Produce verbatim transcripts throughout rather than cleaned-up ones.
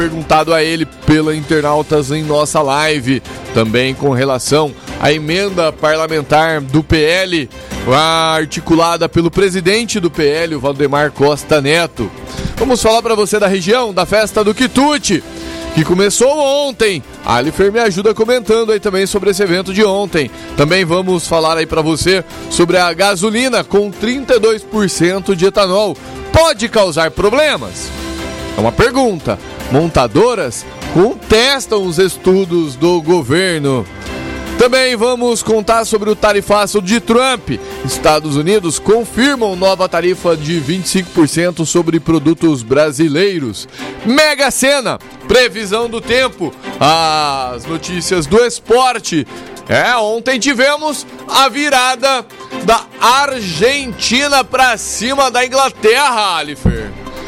Perguntado a ele pela internautas em nossa live, também com relação à emenda parlamentar do P L, articulada pelo presidente do P L, o Valdemar Costa Neto. Vamos falar para você da região, da festa do Quitute, que começou ontem. A Alifer me ajuda comentando aí também sobre esse evento de ontem. Também vamos falar aí para você sobre a gasolina com trinta e dois por cento de etanol. Pode causar problemas? É uma pergunta. Montadoras contestam os estudos do governo. Também vamos contar sobre o tarifaço de Trump. Estados Unidos confirmam nova tarifa de vinte e cinco por cento sobre produtos brasileiros. Mega Sena, previsão do tempo, as notícias do esporte. É, ontem tivemos a virada da Argentina para cima da Inglaterra, Alifer.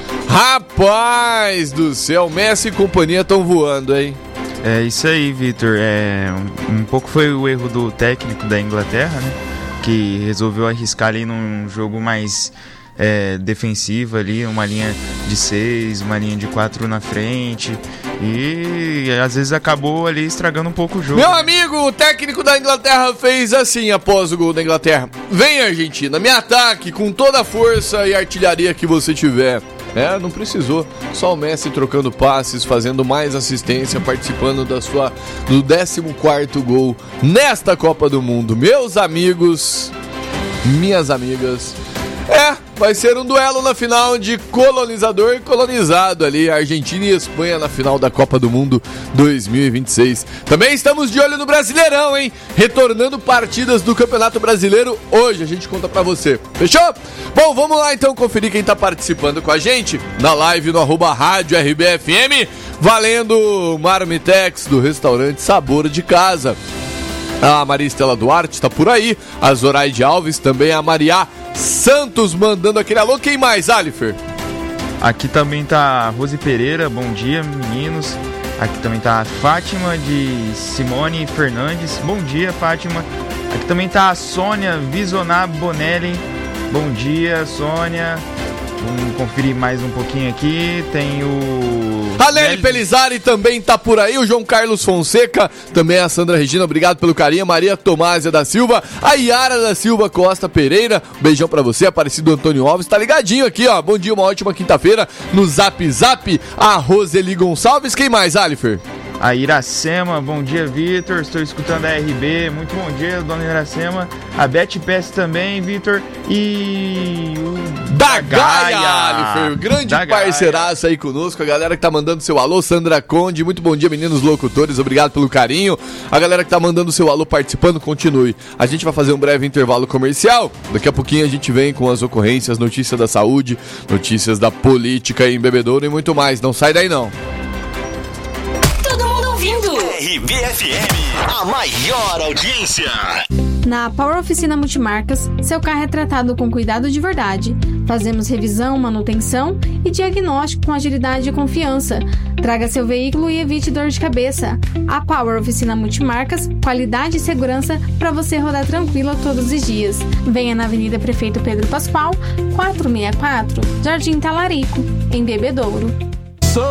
Rapaz do céu, Messi e companhia estão voando, hein? É isso aí, Vitor. É, um, um pouco foi o erro do técnico da Inglaterra, né? Que resolveu arriscar ali num jogo mais é, defensivo ali, uma linha de seis, uma linha de quatro na frente. E às vezes acabou ali estragando um pouco o jogo. Meu amigo, o técnico da Inglaterra fez assim após o gol da Inglaterra: vem, Argentina, me ataque com toda a força e artilharia que você tiver. É, não precisou. Só o Messi trocando passes, fazendo mais assistência, participando da sua, do décimo quarto gol nesta Copa do Mundo. Meus amigos, minhas amigas, é, vai ser um duelo na final de colonizador e colonizado ali, Argentina e Espanha na final da Copa do Mundo dois mil e vinte e seis. Também estamos de olho no Brasileirão, hein? Retornando partidas do Campeonato Brasileiro hoje, a gente conta pra você. Fechou? Bom, vamos lá então conferir quem tá participando com a gente na live no arroba rádio R B F M, valendo Marmitex do restaurante Sabor de Casa. A Maria Estela Duarte tá por aí, a Zoraide Alves, também a Maria Santos mandando aquele alô. Quem mais, Alifer? Aqui também tá a Rose Pereira, bom dia, meninos. Aqui também tá a Fátima de Simone Fernandes, bom dia, Fátima. Aqui também tá a Sônia Visonar Bonelli, bom dia, Sônia. Vamos conferir mais um pouquinho aqui. Tem o... A Nelly Pelizari também tá por aí. O João Carlos Fonseca. Também a Sandra Regina, obrigado pelo carinho. Maria Tomásia da Silva. A Yara da Silva Costa Pereira. Beijão pra você. Aparecido Antônio Alves. Tá ligadinho aqui, ó. Bom dia, uma ótima quinta-feira. No Zap Zap. A Roseli Gonçalves. Quem mais, Alifer? A Iracema, bom dia, Vitor, estou escutando a R B, muito bom dia, dona Iracema. A Beth Pess também, Vitor. E o da Gaia, Alifer, grande da parceiraço Gaia aí conosco. A galera que tá mandando seu alô, Sandra Conde, muito bom dia, meninos locutores, obrigado pelo carinho. A galera que tá mandando seu alô, participando, continue. A gente vai fazer um breve intervalo comercial. Daqui a pouquinho a gente vem com as ocorrências, notícias da saúde, notícias da política em Bebedouro e muito mais. Não sai daí não. R B F M, a maior audiência. Na Power Oficina Multimarcas, seu carro é tratado com cuidado de verdade. Fazemos revisão, manutenção e diagnóstico com agilidade e confiança. Traga seu veículo e evite dor de cabeça. A Power Oficina Multimarcas, qualidade e segurança para você rodar tranquilo todos os dias. Venha na Avenida Prefeito Pedro Pascoal, quatrocentos e sessenta e quatro, Jardim Talarico, em Bebedouro.